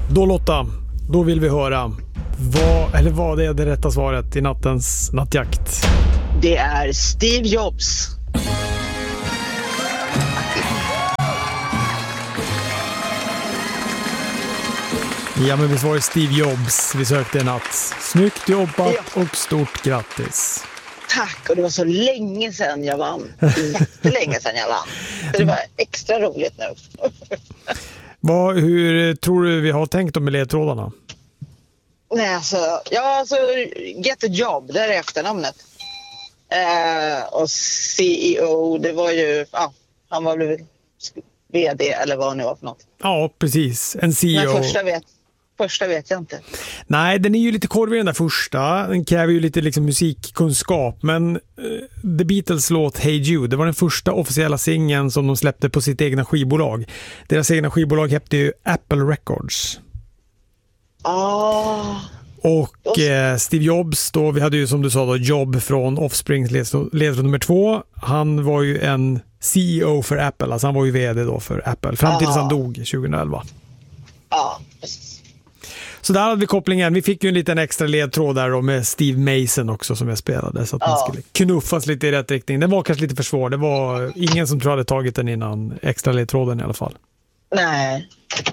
Då Lotta, då vill vi höra vad är det rätta svaret i nattens nattjakt? Det är Steve Jobs. Ja, men visst var det Steve Jobs vi sökte i natt. Snyggt jobbat och stort grattis. Tack, och det var så länge sedan jag vann. Jättelänge sedan jag vann. Så det var extra roligt nu. Hur tror du vi har tänkt om med ledtrådarna? Nej, alltså Get a Job, det är efternamnet. Och CEO, det var ju, han var väl vd eller vad han nu var för något. Ja, precis. En CEO. Men första vet jag inte. Nej, den är ju lite korvig den där första. Den kräver ju lite liksom musikkunskap. Men The Beatles låt Hey Jude, det var den första officiella singeln som de släppte på sitt egna skivbolag. Deras egna skivbolag hette ju Apple Records. Och Steve Jobs då, vi hade ju som du sa då Job från Offsprings ledtråd nummer 2. Han var ju en CEO för Apple, alltså han var ju vd då för Apple fram tills han dog 2011. Ja, precis. Så där hade vi kopplingen. Vi fick ju en liten extra ledtråd där då med Steve Mason också som jag spelade, så att man skulle knuffas lite i rätt riktning. Den var kanske lite för svår. Det var ingen som tror hade tagit den innan extra ledtråden i alla fall. Nej.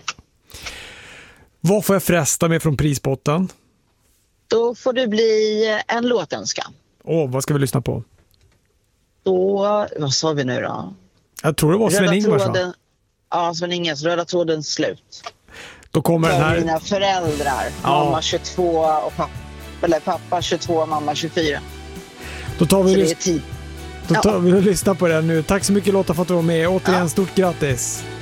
Vad får jag fresta med från prispotten? Då får det bli en låtönskan. Vad ska vi lyssna på? Då, vad sa vi nu då? Jag tror det var Sven-Ingvars. Ja, Sven-Ingvars, Röda tråden slut. Då kommer den här... Mina föräldrar, mamma 22 och pappa 22, mamma 24. Då tar vi så det är tid. Då tar vi och lyssnar på den nu. Tack så mycket Lotta för att du var med. Återigen stort grattis.